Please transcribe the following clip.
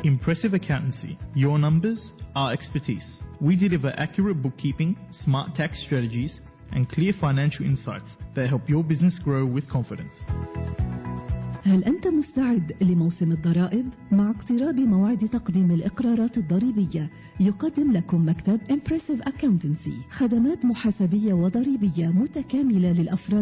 Impressive Accountancy. Your numbers, our expertise. We deliver accurate bookkeeping, smart tax strategies, and clear financial insights that help your business grow with confidence. هل أنت مستعد لموسم الضرائب؟ مع اقتراب موعد تقديم الإقرارات الضريبية يقدم لكم مكتب Impressive Accountancy خدمات محاسبية وضريبية متكاملة للأفراد